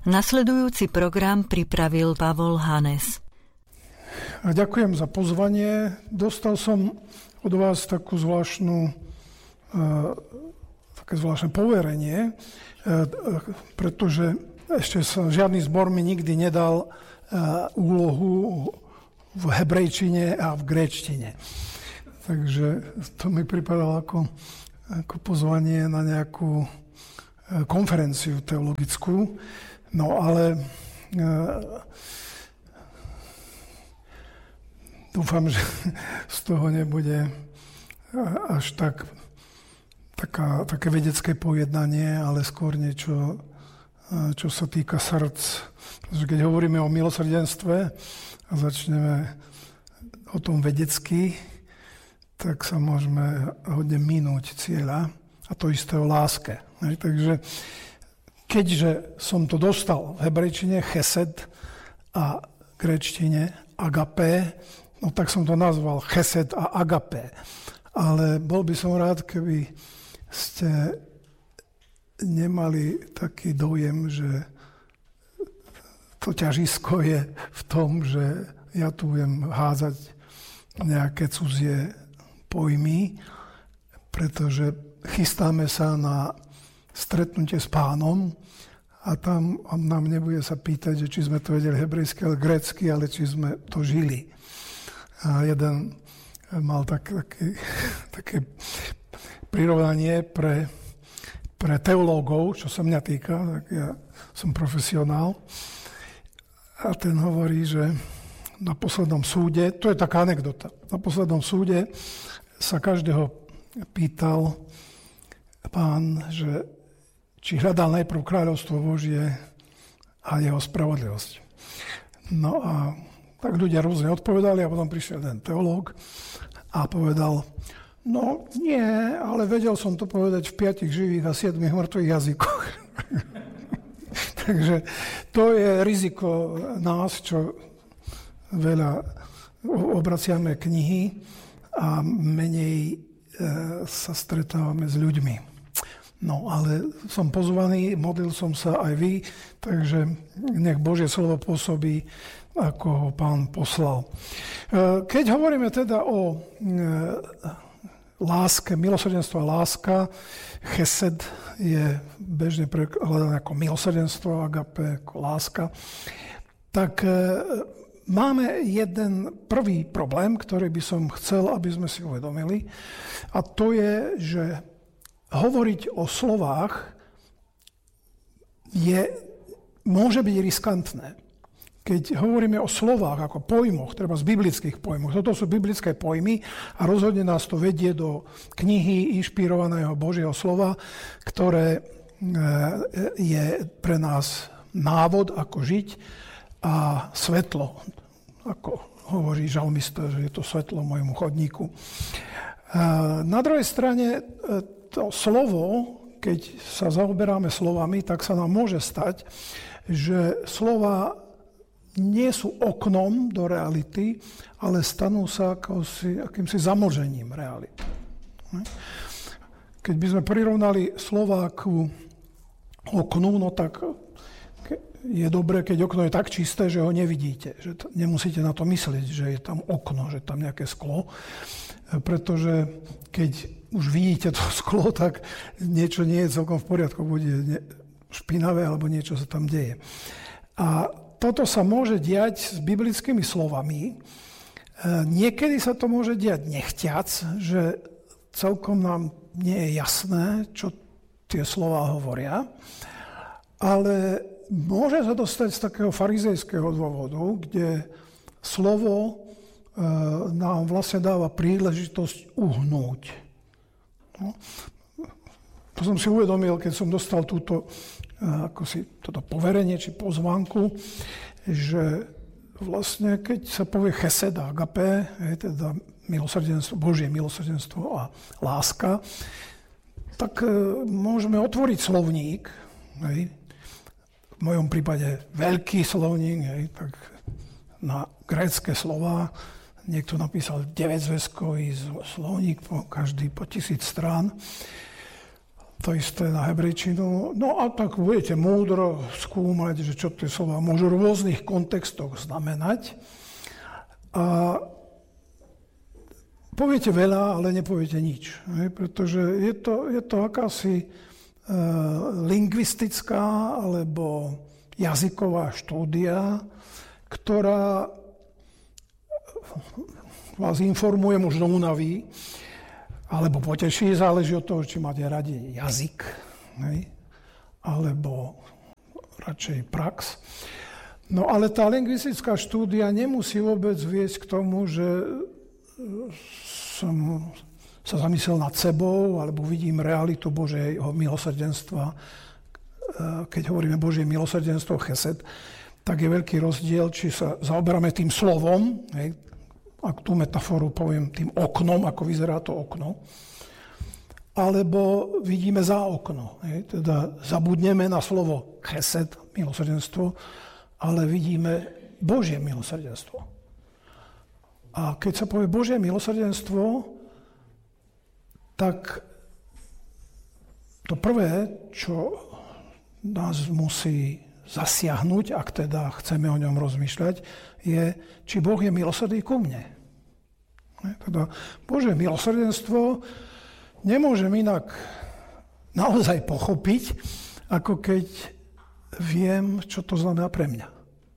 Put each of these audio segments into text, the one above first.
Nasledujúci program pripravil Pavol Hanes. Ďakujem za pozvanie. Dostal som od vás také zvláštne poverenie, pretože ešte žiadny zbor mi nikdy nedal úlohu v hebrejčine a v gréčtine. Takže to mi pripadalo ako pozvanie na nejakú konferenciu teologickú. No ale dúfam, že z toho nebude až také vedecké pojednanie, ale skôr niečo, čo sa týka srdc. Pretože keď hovoríme o milosrdenstve a začneme o tom vedecky, tak sa môžeme hodne minúť cieľa, a to isté o láske. Takže keďže som to dostal v hebrejčine chesed a gréčtine agapé, no tak som to nazval chesed a agapé. Ale bol by som rád, keby ste nemali taký dojem, že to ťažisko je v tom, že ja tu budem hádzať nejaké cudzie pojmy, pretože chystáme sa na stretnutie s Pánom a tam on nám nebude sa pýtať, že či sme to vedeli hebrejsky, ale grécky, ale či sme to žili. A jeden mal také prirovnanie pre teológov, čo sa mňa týka, tak ja som profesionál. A ten hovorí, že na poslednom súde, to je taká anekdota, na poslednom súde sa každého pýtal Pán, že či hľadal najprv kráľovstvo Božie a jeho spravodlivosť. No a tak ľudia rôzne odpovedali a potom prišiel ten teológ a povedal, no nie, ale vedel som to povedať v 5 živých a 7 mŕtvych jazykoch. Takže to je riziko nás, čo veľa obraciame knihy a menej sa stretávame s ľuďmi. No, ale som pozvaný, modlil som sa aj vy, takže nech Božie slovo pôsobí, ako ho Pán poslal. Keď hovoríme teda o láske, milosrdenstvo a láska, chesed je bežne prekladané ako milosrdenstvo, agape ako láska, tak máme jeden prvý problém, ktorý by som chcel, aby sme si uvedomili, a to je, že hovoriť o slovách môže byť riskantné. Keď hovoríme o slovách ako pojmoch, treba z biblických pojmoch, toto sú biblické pojmy a rozhodne nás to vedie do knihy inšpirovaného Božieho slova, ktoré je pre nás návod, ako žiť a svetlo, ako hovorí žalmista, že je to svetlo môjmu chodníku. Na druhej strane to slovo, keď sa zaoberáme slovami, tak sa nám môže stať, že slova nie sú oknom do reality, ale stanú sa akýmsi zamlžením reality. Keď by sme prirovnali slova ku oknu, no tak je dobré, keď okno je tak čisté, že ho nevidíte. Že nemusíte na to myslieť, že je tam okno, že je tam nejaké sklo. Pretože keď už vidíte to sklo, tak niečo nie je celkom v poriadku, bude špinavé alebo niečo sa tam deje. A toto sa môže diať s biblickými slovami. Niekedy sa to môže diať nechťac, že celkom nám nie je jasné, čo tie slová hovoria, ale môže sa dostať z takého farizejského dôvodu, kde slovo nám vlastne dáva príležitosť uhnúť. No. To som si uvedomil, keď som dostal toto poverenie či pozvánku, že vlastne keď sa povie chesed a agapé, teda milosrdenstvo, Božie milosrdenstvo a láska, tak môžeme otvoriť slovník, v mojom prípade veľký slovník, tak na grécke slova. Niekto napísal 9-zväzkový slovník, každý po 1000 strán. To isté na hebrejčinu. No a tak budete múdro skúmať, že čo tie slova môžu v rôznych kontextoch znamenať. A poviete veľa, ale nepoviete nič. Pretože je to akási lingvistická alebo jazyková štúdia, ktorá vás informuje, možno unaví, alebo poteší, záleží od toho, či máte radi jazyk, alebo radšej prax. No ale tá lingvistická štúdia nemusí vôbec viesť k tomu, že som sa zamyslel nad sebou, alebo vidím realitu Božieho milosrdenstva. Keď hovoríme Božie milosrdenstvo, chesed, tak je veľký rozdiel, či sa zaoberáme tým slovom, ak tú metaforu poviem tým oknom, ako vyzerá to okno, alebo vidíme za okno. Teda zabudneme na slovo chesed, milosrdenstvo, ale vidíme Božie milosrdenstvo. A keď sa povie Božie milosrdenstvo, tak to prvé, čo nás musí zasiahnuť, ak teda chceme o ňom rozmýšľať, je, či Boh je milosrdný ku mne. Teda Božie milosrdenstvo nemôžem inak naozaj pochopiť, ako keď viem, čo to znamená pre mňa.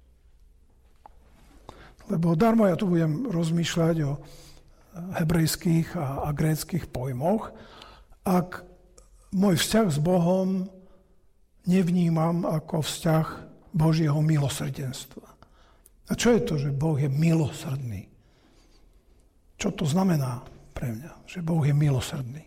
Lebo darmo ja tu budem rozmýšľať o hebrejských a gréckych pojmoch, ak môj vzťah s Bohom nevnímam ako vzťah Božieho milosrdenstva. A čo je to, že Boh je milosrdný? Čo to znamená pre mňa, že Boh je milosrdný?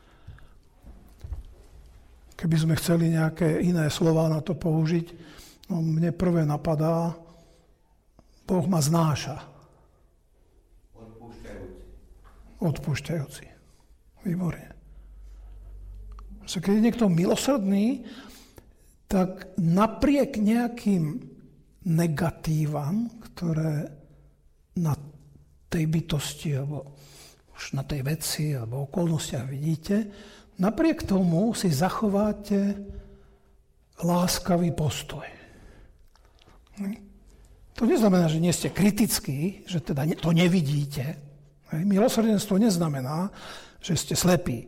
Keby sme chceli nejaké iné slova na to použiť, no mne prvé napadá, Boh ma znáša. Odpúšťajúci. Výborne. Keď je niekto milosrdný, tak napriek nejakým negatívam, ktoré na tej bytosti, alebo už na tej veci, alebo okolnostiach vidíte, napriek tomu si zachováte láskavý postoj. To neznamená, že nie ste kritickí, že teda to nevidíte. Milosrdenstvo neznamená, že ste slepí,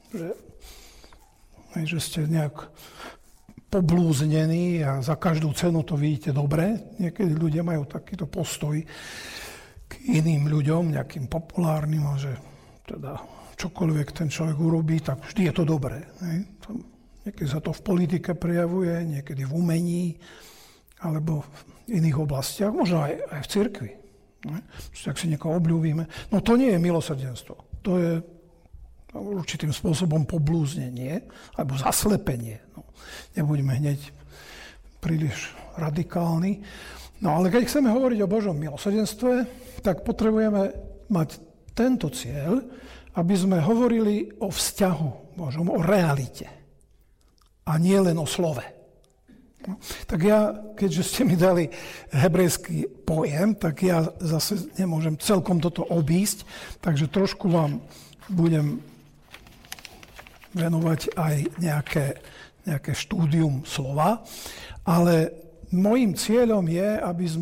že ste nejak poblúznení a za každú cenu to vidíte dobre. Niekedy ľudia majú takýto postoj k iným ľuďom, nejakým populárnym, a že teda čokoľvek ten človek urobí, tak vždy je to dobré. Niekedy sa to v politike prejavuje, niekedy v umení, alebo v iných oblastiach, možno aj v cirkvi. Ak si niekoho obľúbime. No to nie je milosrdenstvo. To je určitým spôsobom poblúznenie alebo zaslepenie. No, nebuďme hneď príliš radikálni. No ale keď chceme hovoriť o Božom milosrdenstve, tak potrebujeme mať tento cieľ, aby sme hovorili o vzťahu Božom, o realite. A nie len o slove. No, tak ja, keďže ste mi dali hebrejský pojem, tak ja zase nemôžem celkom toto obísť, takže trošku vám budem venovať aj nejaké štúdium slova, ale mojím cieľom je,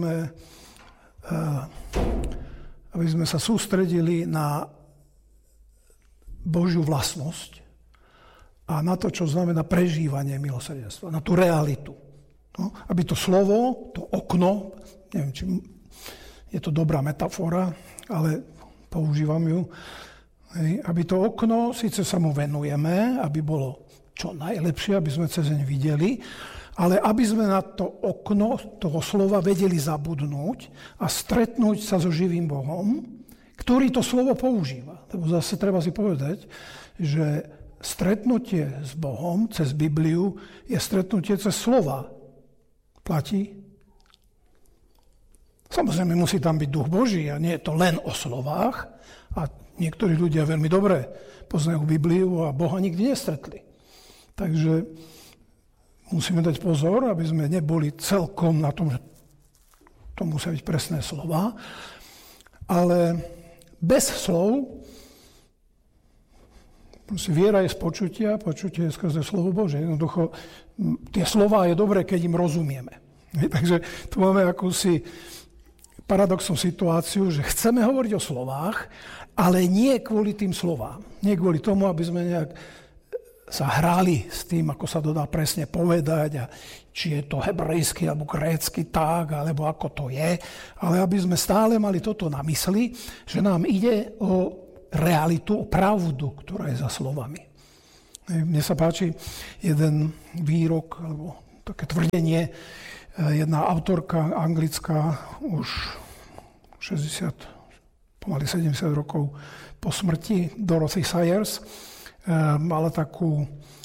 aby sme sa sústredili na Božiu vlastnosť a na to, čo znamená prežívanie milosrdenstva, na tú realitu. No, aby to slovo, to okno, neviem, či je to dobrá metafora, ale používam ju, aby to okno, síce sa mu venujeme, aby bolo čo najlepšie, aby sme cez ne videli, ale aby sme na to okno toho slova vedeli zabudnúť a stretnúť sa so živým Bohom, ktorý to slovo používa. Lebo zase treba si povedať, že stretnutie s Bohom cez Bibliu je stretnutie cez slova. Platí? Samozrejme, musí tam byť duch Boží a nie je to len o slovách. A niektorí ľudia veľmi dobre poznajú Bibliu a Boha nikdy nestretli. Takže musíme dať pozor, aby sme neboli celkom na tom, že to musia byť presné slova. Ale bez slov Viera je z počutia, počutie je skrze slovo Bože. Jednoducho, tie slová je dobré, keď im rozumieme. Takže tu máme akúsi paradoxnú situáciu, že chceme hovoriť o slovách, ale nie kvôli tým slovám. Nie kvôli tomu, aby sme nejak sa hrali s tým, ako sa to dá presne povedať, a či je to hebrejský alebo grécky tak, alebo ako to je, ale aby sme stále mali toto na mysli, že nám ide o realitu, o pravdu, ktorá je za slovami. Mne sa páči jeden výrok, alebo také tvrdenie, jedna autorka anglická, už 60, pomaly 70 rokov po smrti, Dorothy Sayers, mala takú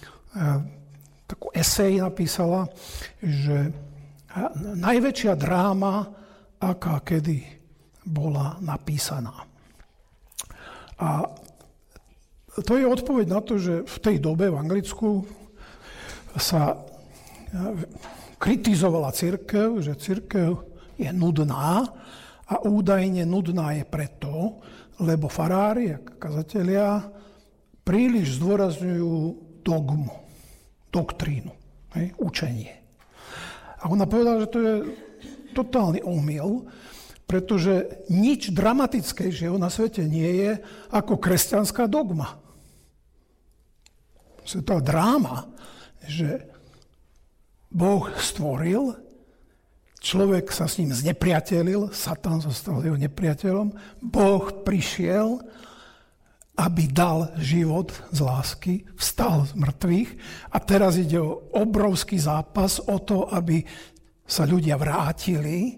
esej, napísala, že najväčšia dráma, aká kedy bola napísaná. A to je odpoveď na to, že v tej dobe v Anglicku sa kritizovala cirkev, že cirkev je nudná a údajne nudná je preto, lebo farári a kazatelia príliš zdôrazňujú dogmu, doktrínu, učenie. A ona povedala, že to je totálny omyl, pretože nič dramatickejšieho na svete nie je ako kresťanská dogma. To je tá dráma, že Boh stvoril, človek sa s ním znepriatelil, Satan sa stal jeho nepriateľom, Boh prišiel, aby dal život z lásky, vstal z mŕtvych a teraz ide o obrovský zápas o to, aby sa ľudia vrátili.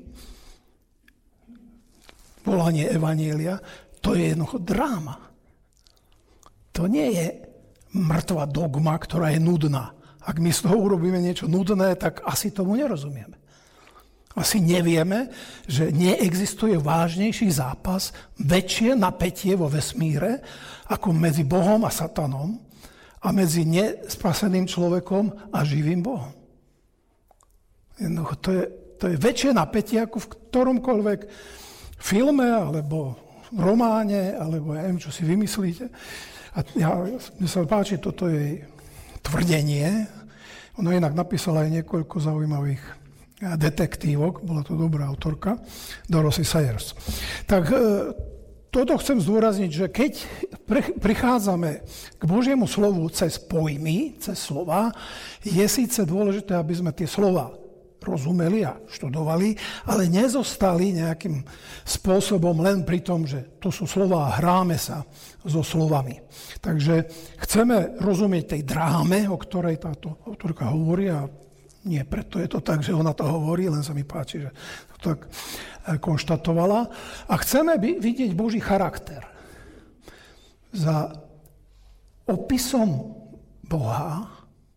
Volanie evanjelia, to je jednoducho dráma. To nie je mŕtva dogma, ktorá je nudná. Ak my z toho urobíme niečo nudné, tak asi tomu nerozumieme. Asi nevieme, že neexistuje vážnejší zápas, väčšie napätie vo vesmíre, ako medzi Bohom a Satanom a medzi nespaseným človekom a živým Bohom. Jednoducho, to je väčšie napätie, ako v ktoromkoľvek filme, alebo románe, alebo ja neviem, čo si vymyslíte. A mne sa páči toto jej tvrdenie. Ona inak napísala aj niekoľko zaujímavých detektívok, bola to dobrá autorka, Dorothy Sayers. Tak toto chcem zdôrazniť, že keď prichádzame k Božiemu slovu cez pojmy, cez slova, je síce dôležité, aby sme tie slova rozumeli a študovali, ale nezostali nejakým spôsobom len pri tom, že to sú slová a hráme sa so slovami. Takže chceme rozumieť tej dráme, o ktorej táto autorka hovorí, a nie preto je to tak, že ona to hovorí, len sa mi páči, že to tak konštatovala. A chceme vidieť Boží charakter. Za opisom Boha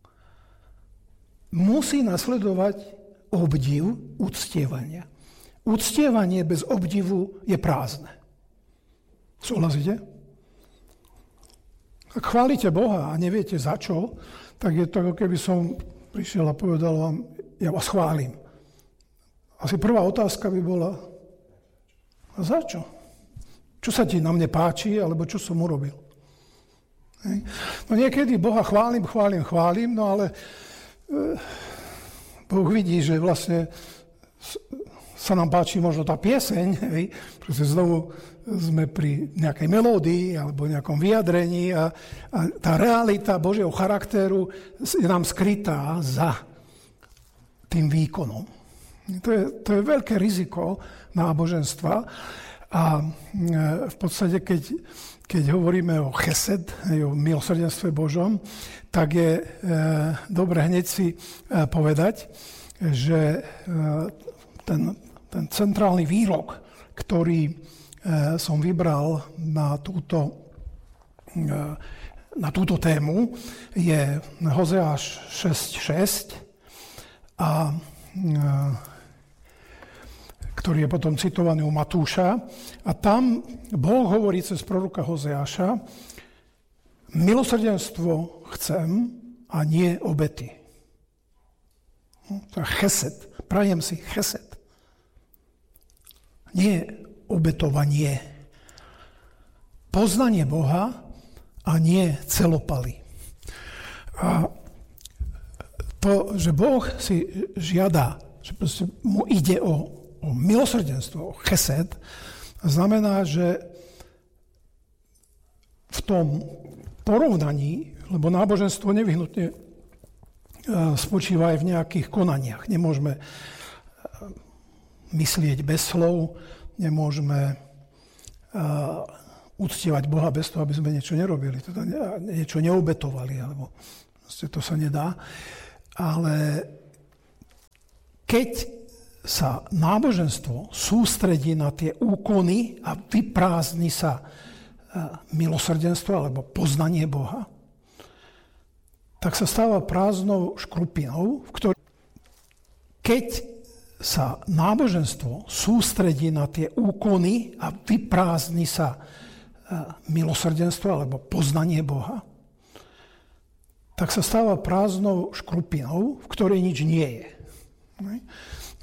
musí nasledovať obdiv uctievania. Uctievanie bez obdivu je prázdne. Súhlasíte? Ak chválite Boha a neviete za čo, tak je to, ako keby som prišiel a povedal vám, ja vás chválim. Asi prvá otázka by bola, a za čo? Čo sa ti na mne páči, alebo čo som urobil? Hej. No niekedy Boha chválim, no ale Boh vidí, že vlastne sa nám páči možno tá pieseň, hej, pretože znovu sme pri nejakej melódii alebo nejakom vyjadrení a tá realita Božieho charakteru je nám skrytá za tým výkonom. To je veľké riziko náboženstva a v podstate, keď hovoríme o chesed, o milosrdenstve Božom, tak je dobre hneď si povedať, že ten centrálny výrok, ktorý som vybral na túto tému, je Hozeáš 6.6, ktorý je potom citovaný u Matúša. A tam Boh hovorí cez proroka Hozeáša, milosrdenstvo chcem a nie obety. To je chesed. Prajem si chesed. Nie obetovanie. Poznanie Boha a nie celopaly. A to, že Boh si žiada, že proste mu ide o milosrdenstvo, o chesed, znamená, že v tom porovnaní, lebo náboženstvo nevyhnutne spočíva aj v nejakých konaniach. Nemôžeme myslieť bez slov, nemôžeme uctievať Boha bez toho, aby sme niečo nerobili, teda niečo neobetovali, alebo proste to sa nedá. Ale keď sa náboženstvo sústredí na tie úkony a vyprázdni sa milosrdenstvo alebo poznanie Boha, tak sa stáva prázdnou škrupinou, v ktorej keď sa náboženstvo sústredí na tie úkony a vyprázdni sa milosrdenstvo alebo poznanie Boha, tak sa stáva prázdnou škrupinou, v ktorej nič nie je.